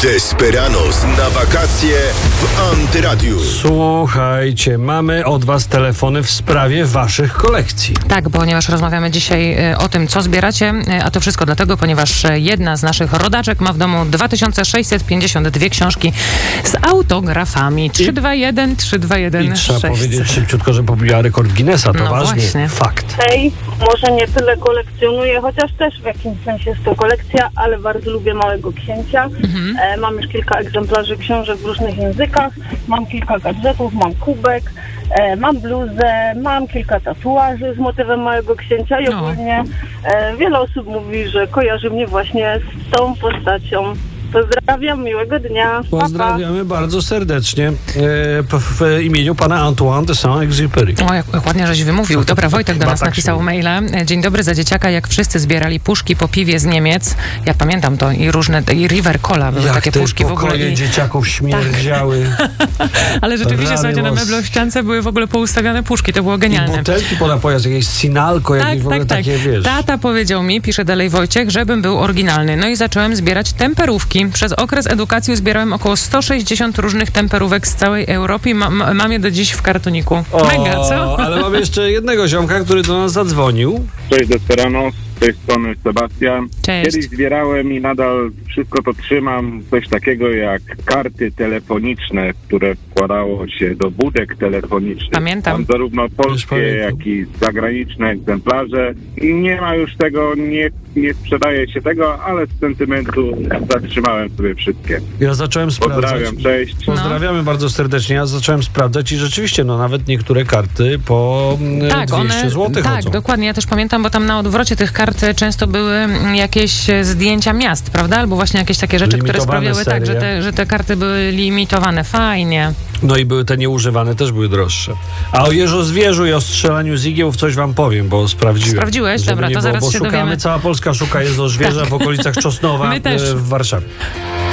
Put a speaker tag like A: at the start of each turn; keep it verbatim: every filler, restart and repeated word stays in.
A: Desperados na wakacje w Antyradiu.
B: Słuchajcie, mamy od was telefony w sprawie waszych kolekcji.
C: Tak, ponieważ rozmawiamy dzisiaj o tym, co zbieracie, a to wszystko dlatego, ponieważ jedna z naszych rodaczek ma w domu dwa tysiące sześćset pięćdziesiąt dwie książki z autografami. trzy dwa jeden, trzy dwa jeden,
B: I trzeba
C: sześć.
B: powiedzieć szybciutko, że pobiła rekord Guinnessa. To
C: No
B: ważny
C: właśnie.
B: fakt.
D: Hej, może nie tyle kolekcjonuję, chociaż też w jakimś sensie jest to kolekcja, ale bardzo lubię Małego Księcia.
C: Mhm.
D: E, mam już kilka egzemplarzy książek w różnych językach, mam kilka gadżetów, mam kubek, e, mam bluzę, mam kilka tatuaży z motywem Małego Księcia i
C: No.
D: ogólnie e, wiele osób mówi, że kojarzy mnie właśnie z tą postacią. Pozdrawiam, miłego dnia. Pa, pa.
B: Pozdrawiamy bardzo serdecznie e, p- w imieniu pana Antoine de Saint-Exupéry.
C: O, jak, jak ładnie żeś wymówił. Dobra, Wojtek do
B: Chyba
C: nas
B: tak
C: napisał
B: się mówi.
C: maila. Dzień dobry, za dzieciaka, jak wszyscy zbierali puszki po piwie z Niemiec. Ja pamiętam to i różne, i River Cola były
B: Jak
C: takie
B: te
C: puszki w ogóle.
B: pokoje
C: I,
B: dzieciaków śmierdziały.
C: ale rzeczywiście,
B: Rany
C: słuchajcie, na
B: mos-
C: meblościance były w ogóle poustawiane puszki. To było
B: I
C: genialne.
B: butelki po napojach, jakieś sinalko, jakieś
C: Tak,
B: w ogóle
C: tak, tak.
B: takie, wiesz.
C: Tata powiedział mi, pisze dalej Wojciech, żebym był oryginalny. No i zacząłem zbierać temperówki. Przez okres edukacji zbierałem około sto sześćdziesiąt różnych temperówek z całej Europy i ma, ma, mam je do dziś w kartoniku. Mega, co?
B: Ale mam jeszcze jednego ziomka, który do nas zadzwonił.
E: Cześć Desperados, z tej strony Sebastian.
C: Cześć.
E: Kiedyś zbierałem i nadal wszystko to trzymam, coś takiego jak karty telefoniczne, które wkładało się do budek telefonicznych.
C: Pamiętam.
E: Mam zarówno polskie,
B: pamiętam.
E: jak i zagraniczne egzemplarze. I nie ma już tego, nie, nie sprzedaje się tego, ale z sentymentu zatrzymałem sobie wszystkie.
B: Ja zacząłem sprawdzać.
E: Pozdrawiam, cześć.
B: Pozdrawiamy bardzo serdecznie. Ja zacząłem sprawdzać i rzeczywiście, no nawet niektóre karty po mm,
C: Tak,
B: dwieście
C: one,
B: złotych
C: tak,
B: chodzą.
C: dokładnie. Ja też pamiętam, bo tam na odwrocie tych kart często były mm, jakieś e, zdjęcia miast, prawda? Albo właśnie jakieś takie rzeczy, które
B: Limitowane
C: sprawiały tak, że
B: serie.
C: te, że te karty były limitowane. Fajnie.
B: No i były te nieużywane, też były droższe. A o jeżozwierzu i o strzelaniu z igieł coś wam powiem, bo sprawdziłem.
C: Sprawdziłeś?
B: Żeby
C: Dobra,
B: nie
C: to
B: było,
C: zaraz
B: bo
C: się
B: szukamy,
C: dowiemy.
B: Cała Polska szuka jeżozwierza w okolicach Czosnowa
C: My też.
B: e, w Warszawie.